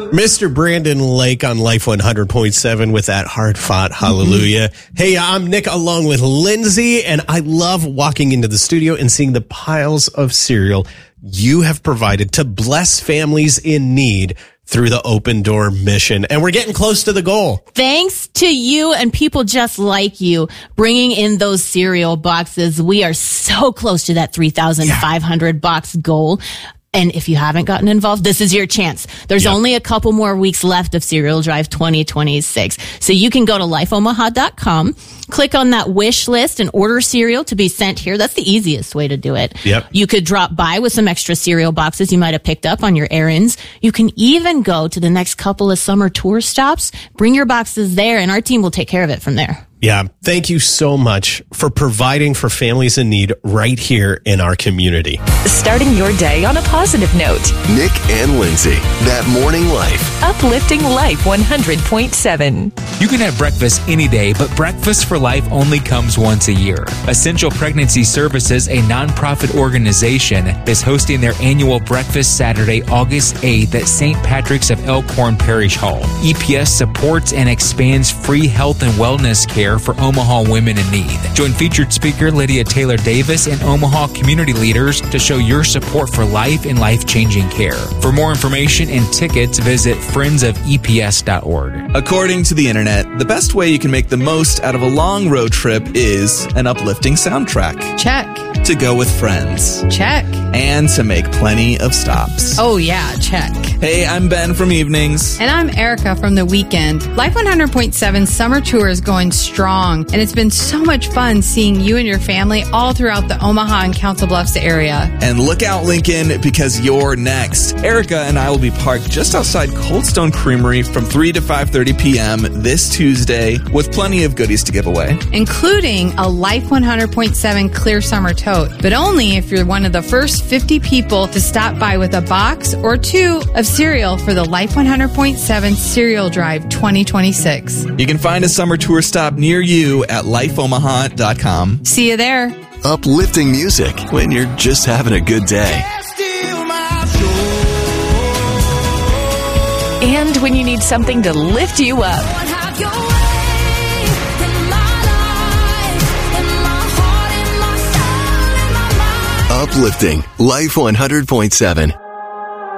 Mr. Brandon Lake on Life 100.7 with that hard-fought hallelujah. Hey, I'm Nick along with Lindsay, and I love walking into the studio and seeing the piles of cereal you have provided to bless families in need through the Open Door mission. And we're getting close to the goal. Thanks to you and people just like you bringing in those cereal boxes. We are so close to that 3,500 box goal. And if you haven't gotten involved, this is your chance. There's only a couple more weeks left of Cereal Drive 2026. So you can go to lifeomaha.com, click on that wish list and order cereal to be sent here. That's the easiest way to do it. Yep. You could drop by with some extra cereal boxes you might have picked up on your errands. You can even go to the next couple of summer tour stops, bring your boxes there, and our team will take care of it from there. Yeah. Thank you so much for providing for families in need right here in our community. Starting your day on a positive note. Nick and Lindsay, That Morning Life. Uplifting Life 100.7. You can have breakfast any day, but Breakfast for Life only comes once a year. Essential Pregnancy Services, a nonprofit organization, is hosting their annual breakfast Saturday, August 8th at St. Patrick's of Elkhorn Parish Hall. EPS supports and expands free health and wellness care for Omaha women in need. Join featured speaker Lydia Taylor Davis and Omaha community leaders to show your support for life and life-changing care. For more information and tickets, visit friendsofeps.org. According to the internet, the best way you can make the most out of a long road trip is an uplifting soundtrack. Check. To go with friends. Check. And to make plenty of stops. Oh yeah, check. Hey, I'm Ben from Evenings. And I'm Erica from The Weekend. Life 100.7 summer tour is going strong, and it's been so much fun seeing you and your family all throughout the Omaha and Council Bluffs area. And look out, Lincoln, because you're next. Erica and I will be parked just outside Cold Stone Creamery from 3 to 5:30 p.m. this Tuesday with plenty of goodies to give away. Including a Life 100.7 clear summer tote, but only if you're one of the first 50 people to stop by with a box or two of cereal for the Life 100.7 Cereal Drive 2026. You can find a summer tour stop near you at lifeomaha.com. See you there. Uplifting music when you're just having a good day. And when you need something to lift you up. Uplifting Life 100.7.